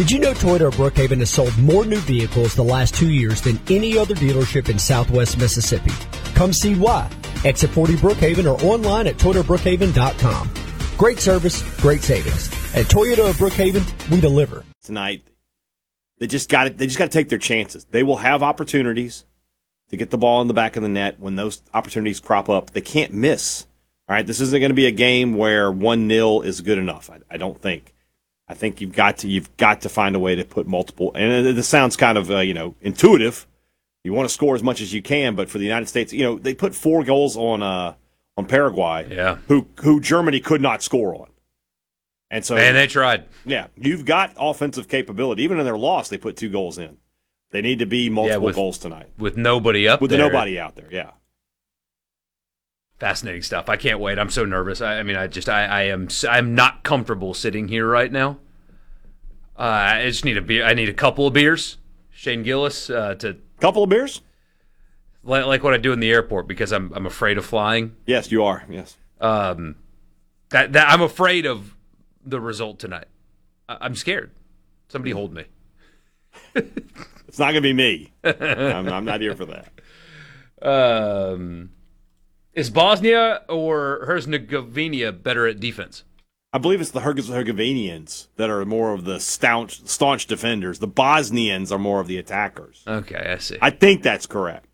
Did you know Toyota of Brookhaven has sold more new vehicles the last 2 years than any other dealership in Southwest Mississippi? Come see why. Exit 40 Brookhaven or online at ToyotaBrookhaven.com. Great service, great savings. At Toyota of Brookhaven, we deliver. Tonight, they just got to take their chances. They will have opportunities to get the ball in the back of the net when those opportunities crop up. They can't miss. All right, this isn't going to be a game where 1-0 is good enough. I don't think. I think you've got to find a way to put multiple. And this sounds kind of intuitive. You want to score as much as you can, but for the United States, they put 4 goals on Paraguay, who Germany could not score on. And so they tried. Yeah, you've got offensive capability. Even in their loss, they put 2 goals in. They need to be multiple goals tonight with nobody up there. With nobody out there, yeah. Fascinating stuff. I can't wait. I'm so nervous. I'm not comfortable sitting here right now. I just need a beer. I need a couple of beers. Shane Gillis to couple of beers, like what I do in the airport because I'm afraid of flying. Yes, you are. Yes. That I'm afraid of the result tonight. I'm scared. Somebody hold me. It's not going to be me. I'm not here for that. Is Bosnia or Herzegovina better at defense? I believe it's the Herzegovinians that are more of the staunch defenders. The Bosnians are more of the attackers. Okay, I see. I think that's correct.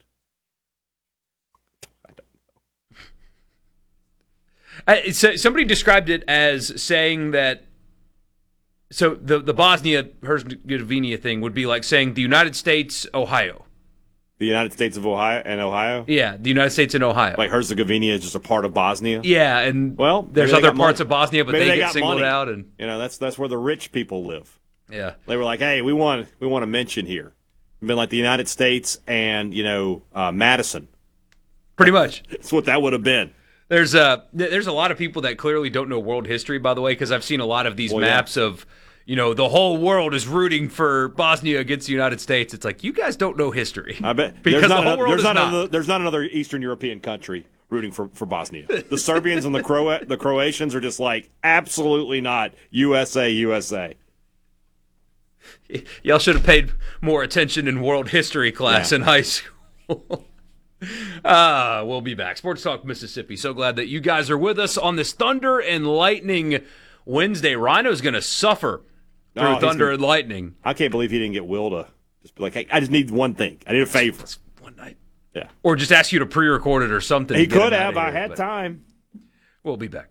So somebody described it as saying that. So the Bosnia-Herzegovina thing would be like saying the United States, Ohio. The United States of Ohio and Ohio? Yeah, the United States and Ohio. Like Herzegovina is just a part of Bosnia? Yeah, and there's other parts of Bosnia, but they get singled out. And that's where the rich people live. Yeah. They were like, hey, we want a mention here. Been like the United States and, Madison. Pretty much. That's what that would have been. There's a lot of people that clearly don't know world history, by the way, because I've seen a lot of these maps of, the whole world is rooting for Bosnia against the United States. It's like, you guys don't know history. I bet. Because the whole world is not. There's not another Eastern European country rooting for Bosnia. The Serbians and the Croatians are just like, absolutely not. USA, USA. Y'all should have paid more attention in world history class in high school. We'll be back. Sports Talk Mississippi. So glad that you guys are with us on this Thunder and Lightning Wednesday. Rhino's going to suffer through Thunder and Lightning. I can't believe he didn't get Will to just be like, hey, I just need one thing. I need a favor. Just one night. Yeah. Or just ask you to pre-record it or something. He could have. I had time. We'll be back.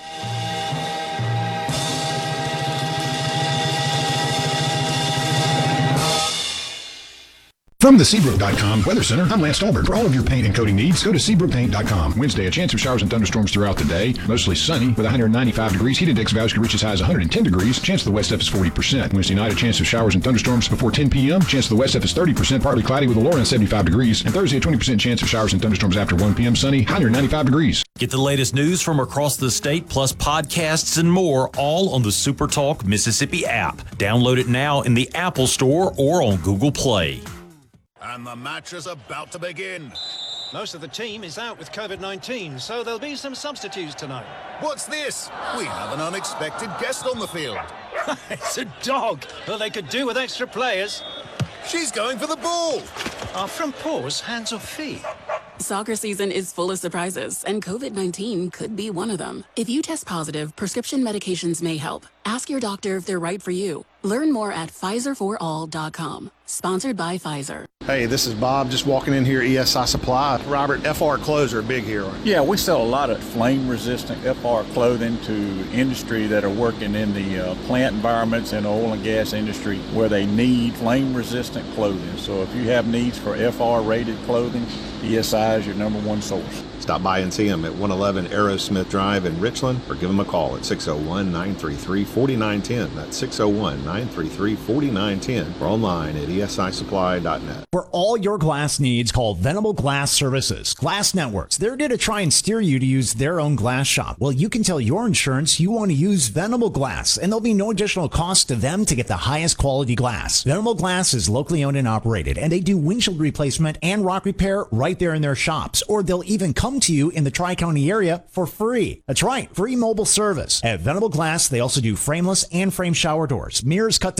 From the Seabrook.com Weather Center, I'm Lance Stolberg. For all of your paint and coating needs, go to SeabrookPaint.com. Wednesday, a chance of showers and thunderstorms throughout the day. Mostly sunny with 195 degrees. Heat index values can reach as high as 110 degrees. Chance of the west stuff is 40%. Wednesday night, a chance of showers and thunderstorms before 10 p.m. Chance of the west stuff is 30%, partly cloudy with a low around 75 degrees. And Thursday, a 20% chance of showers and thunderstorms after 1 p.m. Sunny, 195 degrees. Get the latest news from across the state, plus podcasts and more, all on the SuperTalk Mississippi app. Download it now in the Apple Store or on Google Play. And the match is about to begin. Most of the team is out with COVID-19, so there'll be some substitutes tonight. What's this? We have an unexpected guest on the field. It's a dog. Well, they could do with extra players. She's going for the ball. Are front paws hands or feet? Soccer season is full of surprises, and COVID-19 could be one of them. If you test positive, prescription medications may help. Ask your doctor if they're right for you. Learn more at PfizerForAll.com. Sponsored by Pfizer. Hey, this is Bob, just walking in here, ESI Supply. Robert, FR clothes are a big hero. Yeah, we sell a lot of flame-resistant FR clothing to industry that are working in the plant environments and oil and gas industry where they need flame-resistant clothing. So if you have needs for FR-rated clothing, ESI is your number one source. Stop by and see them at 111 Aerosmith Drive in Richland, or give them a call at 601-933-4910. That's 601-933-4910, or online at esisupply.net. For all your glass needs, call Venable Glass Services. Glass Networks, they're there to try and steer you to use their own glass shop. Well, you can tell your insurance you want to use Venable Glass, and there'll be no additional cost to them to get the highest quality glass. Venable Glass is locally owned and operated, and they do windshield replacement and rock repair right there in their shops, or they'll even come to you in the Tri-County area for free. That's right, free mobile service. At Venable Glass, they also do frameless and frame shower doors, mirrors cut to